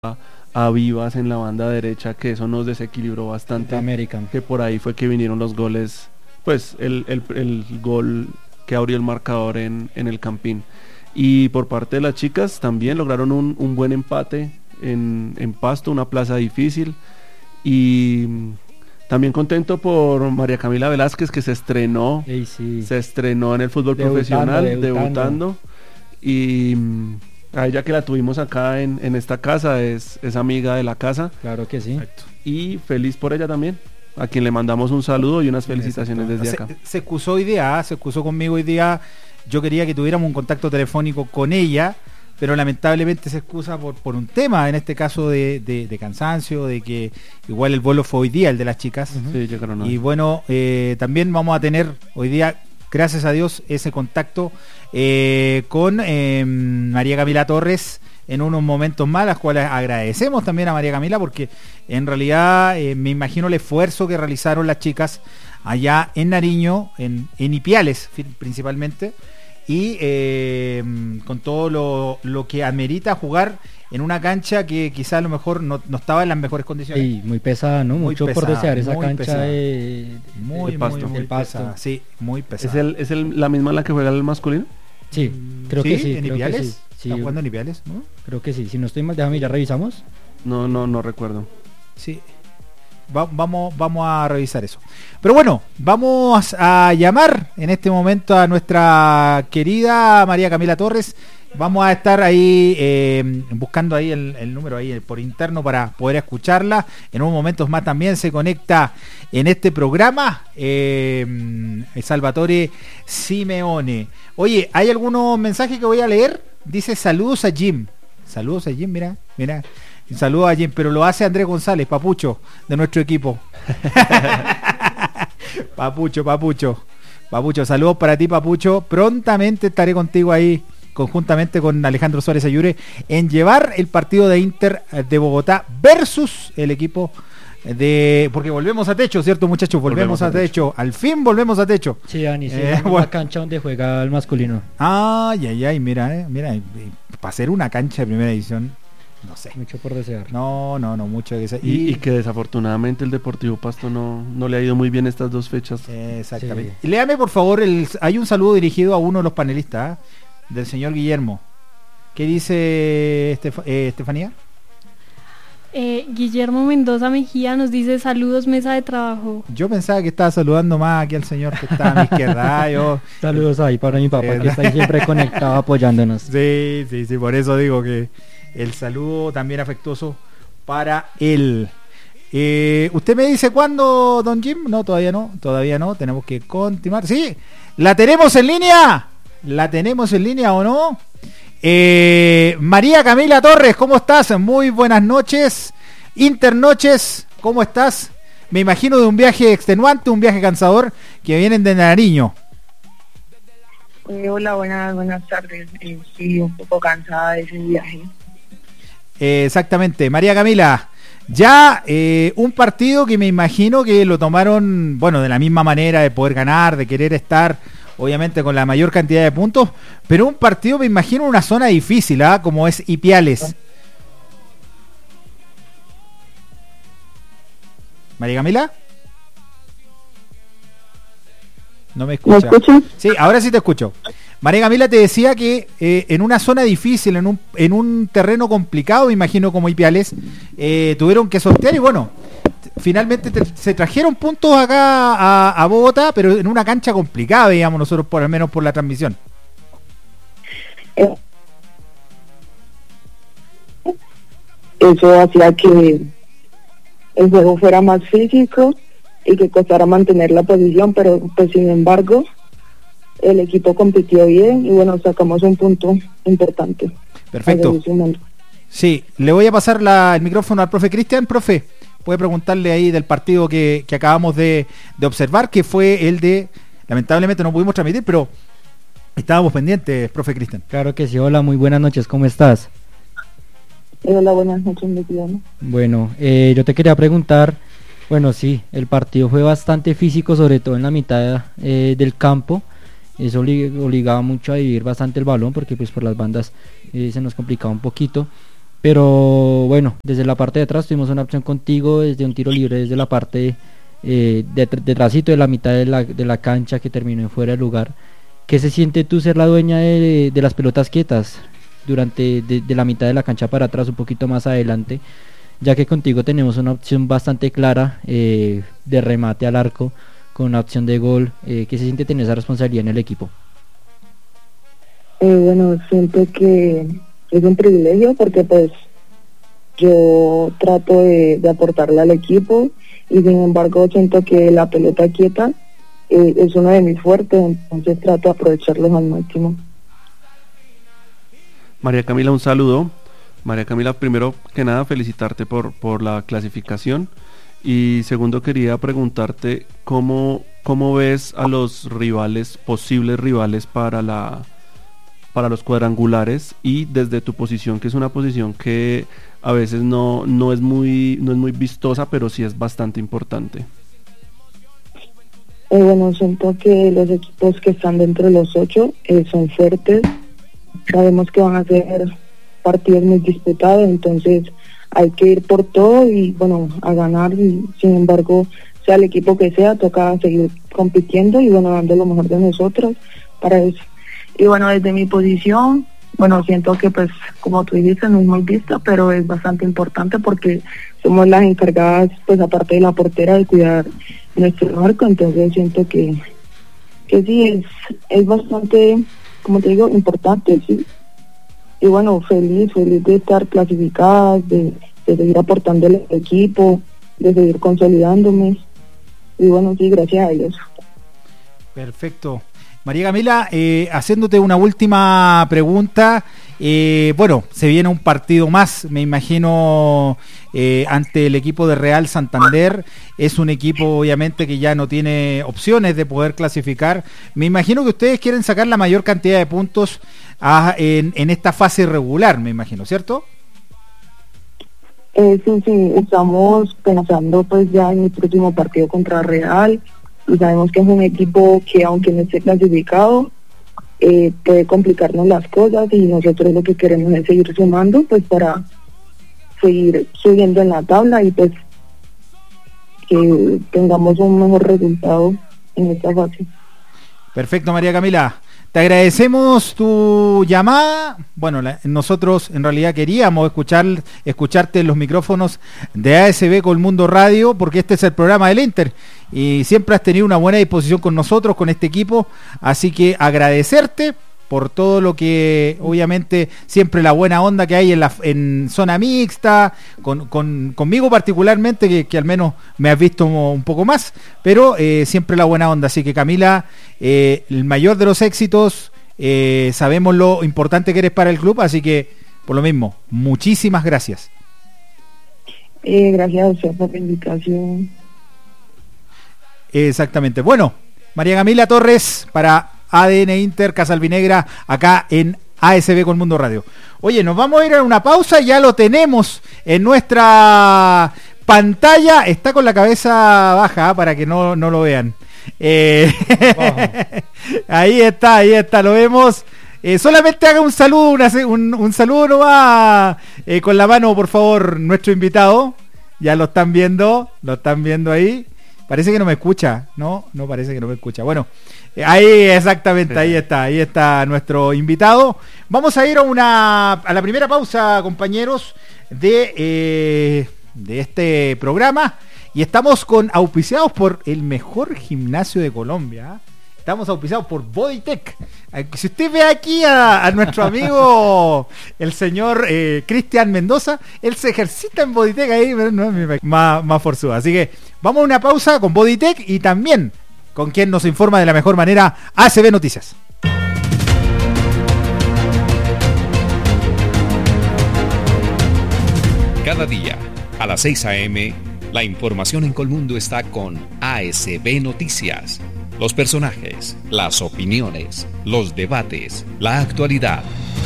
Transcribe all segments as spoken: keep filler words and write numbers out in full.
a Vivas en la banda derecha, que eso nos desequilibró bastante. American. Que por ahí fue que vinieron los goles, pues el, el, el gol que abrió el marcador en, en el Campín. Y por parte de las chicas también lograron un, un buen empate en, en Pasto, una plaza difícil. Y también contento por María Camila Velázquez, que se estrenó, Ey, sí. se estrenó en el fútbol Debutando, profesional, debutando. debutando. Y a ella, que la tuvimos acá en, en esta casa, es, es amiga de la casa. Claro que sí. Perfecto. Y feliz por ella también, a quien le mandamos un saludo y unas felicitaciones desde se, acá. Se excusó hoy día, se excusó conmigo hoy día. Yo quería que tuviéramos un contacto telefónico con ella, pero lamentablemente se excusa por, por un tema, en este caso de, de, de cansancio, de que igual el vuelo fue hoy día, el de las chicas. Uh-huh. Sí, llegaron hoy. Y bueno, eh, también vamos a tener hoy día, gracias a Dios, ese contacto eh, con eh, María Camila Torres en unos momentos más, las cuales agradecemos también a María Camila, porque en realidad eh, me imagino el esfuerzo que realizaron las chicas allá en Nariño, en, en Ipiales principalmente, y eh, con todo lo, lo que amerita jugar en una cancha que quizás a lo mejor no, no estaba en las mejores condiciones. Sí, muy pesada, ¿no? Muy Mucho pesada, por desear esa muy cancha pesada. de, Muy, de muy, Pasto. muy del Pasto. pesada. Sí, muy pesada. ¿Es, el, es el, la misma en la que juega el masculino? Sí, creo ¿Sí? que sí. ¿En creo Ipiales? que sí. Sí, ¿Está jugando en Ipiales? ¿No? creo que sí. Si no estoy mal, déjame ya revisamos. No, no, no recuerdo. Sí. Va- vamos, vamos a revisar eso. Pero bueno, vamos a llamar en este momento a nuestra querida María Camila Torres. Vamos a estar ahí eh, buscando ahí el, el número ahí por interno para poder escucharla. En unos momentos más también se conecta en este programa eh, Salvatore Simeone. Oye, hay algunos mensajes que voy a leer. Dice saludos a Jim. Saludos a Jim, mira, mira. Saludos a Jim, pero lo hace Andrés González, Papucho, de nuestro equipo. Papucho, Papucho. Papucho, saludos para ti, Papucho. Prontamente estaré contigo ahí, conjuntamente con Alejandro Suárez Ayure, en llevar el partido de Inter de Bogotá versus el equipo de... Porque volvemos a techo, ¿cierto, muchachos? Volvemos, volvemos a, a techo. techo. Al fin volvemos a techo. Sí, Dani, sí, eh, bueno. La cancha donde juega el masculino. Ay, ay, ay, mira, eh, mira, para ser una cancha de primera edición, no sé. Mucho por desear. No, no, no, mucho de y, y, y que desafortunadamente el Deportivo Pasto no, no le ha ido muy bien estas dos fechas. Exactamente. Sí. Léame, por favor, el, hay un saludo dirigido a uno de los panelistas, ¿eh? Del señor Guillermo. ¿Qué dice Estef eh, Estefanía? Eh, Guillermo Mendoza Mejía nos dice saludos, mesa de trabajo. Yo pensaba que estaba saludando más aquí al señor que está a mi izquierda. Yo... Saludos ahí para mi papá, ¿verdad? Que está ahí siempre conectado apoyándonos. Sí, sí, sí, por eso digo que el saludo también afectuoso para él. Eh, ¿Usted me dice cuándo, don Jim? No, todavía no, todavía no, tenemos que continuar. Sí, ¿la tenemos en línea? ¿La tenemos en línea o no? Eh, María Camila Torres, ¿cómo estás? Muy buenas noches. Internoches, ¿cómo estás? Me imagino de un viaje extenuante, un viaje cansador, que vienen de Nariño. Eh, hola, buenas, buenas tardes. Eh, sí, un poco cansada de ese viaje. Eh, exactamente. María Camila, ya eh, un partido que me imagino que lo tomaron, bueno, de la misma manera, de poder ganar, de querer estar obviamente con la mayor cantidad de puntos, pero un partido me imagino una zona difícil, ¿eh? Como es Ipiales. María Camila, no me escucha. ¿Me escuchas? Sí, ahora sí te escucho. María Camila, te decía que eh, en una zona difícil, en un, en un terreno complicado, me imagino como Ipiales, eh, tuvieron que sortear y bueno, finalmente te, se trajeron puntos acá a, a Bogotá, pero en una cancha complicada, digamos nosotros, por al menos por la transmisión. Eh, eso hacía que el juego fuera más físico y que costara mantener la posición, pero pues sin embargo el equipo compitió bien y bueno, sacamos un punto importante. Perfecto. Sí, le voy a pasar la, el micrófono al profe Cristian. Profe, puede preguntarle ahí del partido que, que acabamos de, de observar, que fue el de, lamentablemente no pudimos transmitir, pero estábamos pendientes, profe Cristian. Claro que sí. Hola, muy buenas noches, ¿cómo estás? Hola, buenas noches, mi tío, ¿no? Bueno, eh, yo te quería preguntar, bueno, sí, el partido fue bastante físico, sobre todo en la mitad eh, del campo. Eso obligaba mucho a dividir bastante el balón, porque pues por las bandas eh, se nos complicaba un poquito. pero bueno, desde la parte de atrás tuvimos una opción contigo, desde un tiro libre, desde la parte eh, de, detrásito de la mitad de la, de la cancha que terminó en fuera de lugar. ¿Qué se siente tú ser la dueña de, de las pelotas quietas durante de, de la mitad de la cancha para atrás, un poquito más adelante, ya que contigo tenemos una opción bastante clara eh, de remate al arco con una opción de gol? Eh, ¿qué se siente tener esa responsabilidad en el equipo? Eh, bueno, siento que es un privilegio porque pues yo trato de, de aportarle al equipo y sin embargo siento que la pelota quieta eh, es uno de mis fuertes, entonces trato de aprovecharlos al máximo. María Camila, un saludo. María Camila, primero que nada felicitarte por, por la clasificación, y segundo quería preguntarte cómo, cómo ves a los rivales, posibles rivales para la para los cuadrangulares, y desde tu posición, que es una posición que a veces no, no es muy no es muy vistosa, pero sí es bastante importante. Eh, bueno, siento que los equipos que están dentro de los ocho eh, son fuertes, sabemos que van a ser partidos muy disputados, entonces hay que ir por todo y bueno, a ganar, y sin embargo, sea el equipo que sea, toca seguir compitiendo y bueno, dando lo mejor de nosotros para eso. Y bueno, desde mi posición, bueno, siento que pues, como tú dijiste, no es muy vista, pero es bastante importante porque somos las encargadas, pues aparte de la portera, de cuidar nuestro arco, entonces siento que, que sí, es, es bastante, como te digo, importante, sí. Y bueno, feliz, feliz de estar clasificadas, de, de seguir aportándole al equipo, de seguir consolidándome. Y bueno, sí, gracias a Dios. Perfecto. María Camila, eh, haciéndote una última pregunta, eh, bueno, se viene un partido más, me imagino, eh, ante el equipo de Real Santander. Es un equipo obviamente que ya no tiene opciones de poder clasificar. Me imagino que ustedes quieren sacar la mayor cantidad de puntos a, en, en esta fase regular, me imagino, ¿cierto? Eh, sí, sí, estamos pensando pues ya en el próximo partido contra Real, y sabemos que es un equipo que aunque no esté clasificado, eh, puede complicarnos las cosas, y nosotros lo que queremos es seguir sumando pues para seguir subiendo en la tabla y pues que tengamos un mejor resultado en esta fase. Perfecto, María Camila. Te agradecemos tu llamada. Bueno, la, nosotros en realidad queríamos escuchar escucharte en los micrófonos de A S B Colmundo Radio, porque este es el programa del Inter y siempre has tenido una buena disposición con nosotros, con este equipo, así que agradecerte por todo lo que, obviamente, siempre la buena onda que hay en la en zona mixta, con, con conmigo particularmente, que, que al menos me has visto un poco más, pero eh, siempre la buena onda. Así que, Camila, eh, el mayor de los éxitos, eh, sabemos lo importante que eres para el club, así que, por lo mismo, muchísimas gracias. Eh, gracias a usted por la invitación. Exactamente. Bueno, María Camila Torres para A D N Inter, Casa Albinegra, acá en A S B Colmundo Radio. Oye, nos vamos a ir a una pausa, ya lo tenemos en nuestra pantalla, está con la cabeza baja para que no, no lo vean. Eh, ahí está, ahí está, lo vemos. Eh, solamente haga un saludo, una, un, un saludo nomás eh, con la mano, por favor, nuestro invitado. Ya lo están viendo, lo están viendo ahí. Parece que no me escucha, ¿no? No parece que no me escucha. Bueno, ahí exactamente, ahí está, ahí está nuestro invitado. Vamos a ir a una a la primera pausa, compañeros, de, eh, de este programa. Y estamos con auspiciados por el mejor gimnasio de Colombia. Estamos auspiciados por Bodytech. Si usted ve aquí a, a nuestro amigo, el señor eh, Cristian Mendoza, él se ejercita en Bodytech ahí, no es más, más forzudo. Así que vamos a una pausa con Bodytech y también con quien nos informa de la mejor manera, A S B Noticias. Cada día, a las seis a.m., la información en Colmundo está con A S B Noticias. Los personajes, las opiniones, los debates, la actualidad.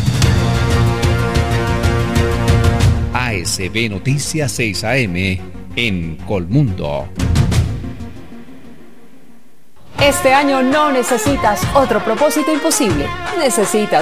A S B Noticias seis a.m. en Colmundo. Este año no necesitas otro propósito imposible. Necesitas